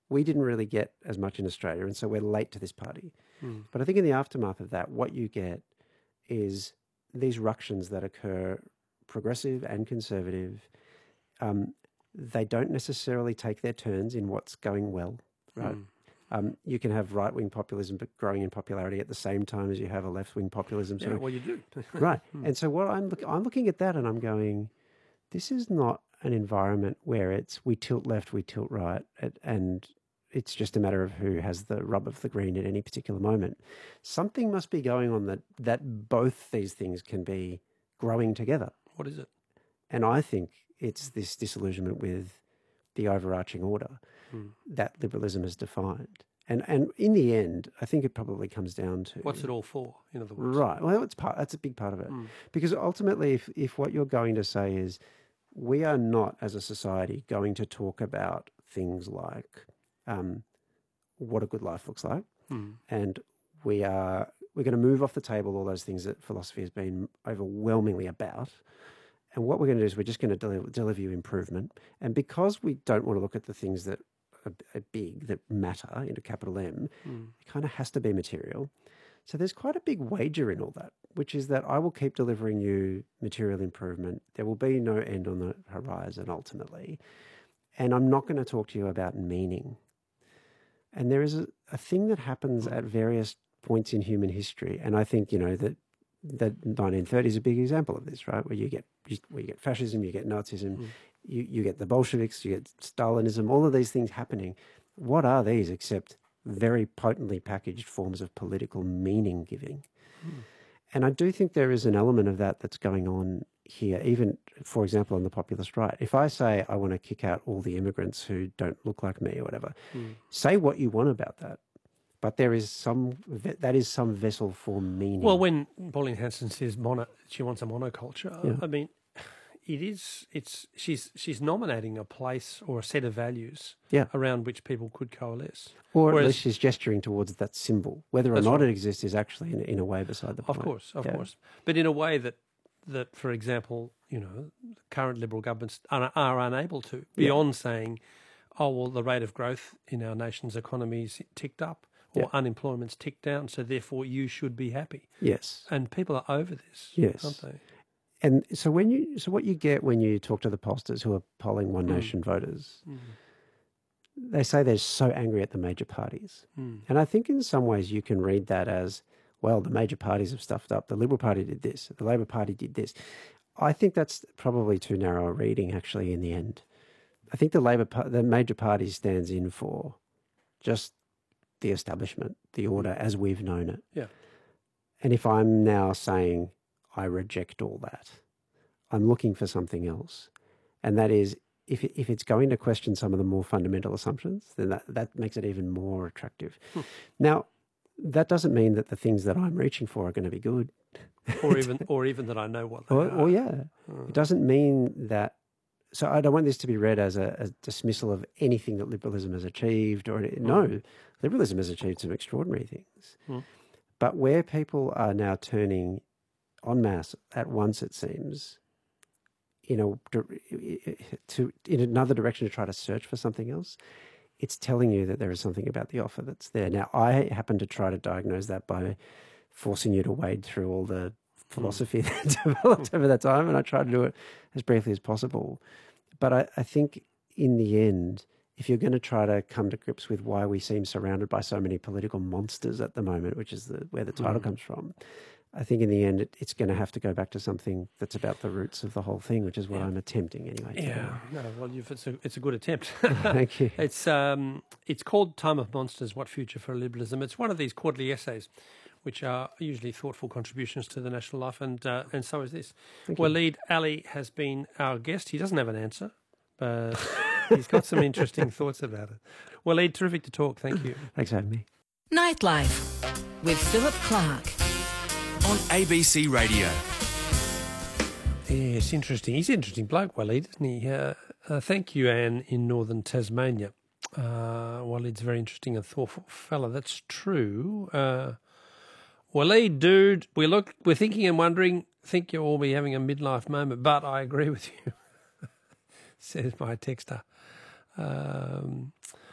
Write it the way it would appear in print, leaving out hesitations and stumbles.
we didn't really get as much in Australia, and so we're late to this party. But I think in the aftermath of that, what you get is these ructions that occur, progressive and conservative. They don't necessarily take their turns in what's going well, right? You can have right-wing populism but growing in popularity at the same time as you have a left-wing populism. Yeah, well, you do. Right. And so what I'm looking at that and I'm going, this is not an environment where it's we tilt left, we tilt right, and it's just a matter of who has the rub of the green at any particular moment. Something must be going on that both these things can be growing together. What is it? And I think it's this disillusionment with the overarching order that liberalism has defined. And in the end, I think it probably comes down to... What's it all for, in other words? Right. Well, that's a big part of it. Because ultimately, if what you're going to say is, we are not, as a society, going to talk about things like what a good life looks like, and we're going to move off the table all those things that philosophy has been overwhelmingly about. And what we're going to do is we're just going to deliver you improvement. And because we don't want to look at the things that are big, that matter, into capital M, it kind of has to be material. So there's quite a big wager in all that, which is that I will keep delivering you material improvement. There will be no end on the horizon ultimately. And I'm not going to talk to you about meaning. And there is a thing that happens at various points in human history. And I think, that the 1930s is a big example of this, right? Where you get fascism, you get Nazism, you get the Bolsheviks, you get Stalinism, all of these things happening. What are these except very potently packaged forms of political meaning giving? And I do think there is an element of that that's going on here, even, for example, on the populist right. If I say I want to kick out all the immigrants who don't look like me or whatever, say what you want about that. But that is some vessel for meaning. Well, when Pauline Hanson says she wants a monoculture, I mean, she's nominating a place or a set of values around which people could coalesce. Or at least she's gesturing towards that symbol. Whether or not it exists is actually in a way beside the point. Of course. But in a way that for example, current Liberal governments are unable to, beyond saying, oh, well, the rate of growth in our nation's economy is ticked up, or unemployment's ticked down, so therefore you should be happy. Yes. And people are over this, aren't they? And so what you get when you talk to the pollsters who are polling One Nation voters, they say they're so angry at the major parties. And I think in some ways you can read that as, well, the major parties have stuffed up. The Liberal Party did this. The Labor Party did this. I think that's probably too narrow a reading, actually, in the end. I think the major party stands in for just the establishment, the order as we've known it. Yeah. And if I'm now saying I reject all that, I'm looking for something else. And that is, if it's going to question some of the more fundamental assumptions, then that makes it even more attractive. Now, that doesn't mean that the things that I'm reaching for are going to be good. Or even that I know what they are. Or It doesn't mean that. So I don't want this to be read as a dismissal of anything that liberalism has achieved. No, liberalism has achieved some extraordinary things. But where people are now turning en masse at once, it seems, in another direction to try to search for something else, it's telling you that there is something about the offer that's there. Now, I happen to try to diagnose that by forcing you to wade through all the philosophy that developed over that time, and I try to do it as briefly as possible. But I think in the end, if you're going to try to come to grips with why we seem surrounded by so many political monsters at the moment, which is where the title comes from, I think in the end it's going to have to go back to something that's about the roots of the whole thing, which is what I'm attempting anyway. Yeah, no, well, it's a good attempt. Thank you. It's called Time of Monsters, What Future for Liberalism. It's one of these quarterly essays, which are usually thoughtful contributions to the national life, and so is this. Waleed Aly has been our guest. He doesn't have an answer, but he's got some interesting thoughts about it. Waleed, terrific to talk. Thank you. Thanks for having me. Nightlife with Philip Clark on ABC Radio. Yes, interesting. He's an interesting bloke, Waleed, isn't he? Thank you, Anne, in northern Tasmania. Waleed's a very interesting and thoughtful fella. That's true. Waleed, dude, we're thinking and wondering, think you'll all be having a midlife moment, but I agree with you, says my texter.